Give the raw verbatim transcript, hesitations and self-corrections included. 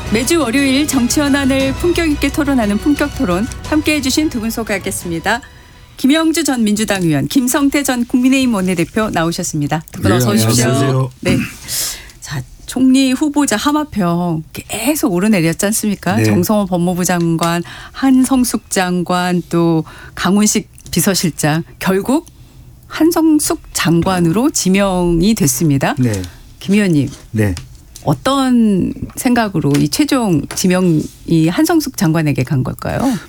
매주 월요일 정치 현안을 품격 있게 토론하는 품격 토론 함께해 주신 두 분 소개하겠습니다. 김영주 전 민주당 의원, 김성태 전 국민의힘 원내대표 나오셨습니다. 두 분 네, 어서 오십시오. 안녕하세요. 네. 자, 총리 후보자 하마평 계속 오르내렸지 않습니까? 네. 정성호 법무부 장관, 한성숙 장관, 또 강훈식 비서실장. 결국 한성숙 장관으로 지명이 됐습니다. 네. 김 의원님. 네. 어떤 생각으로 이 최종 지명이 한성숙 장관에게 간 걸까요?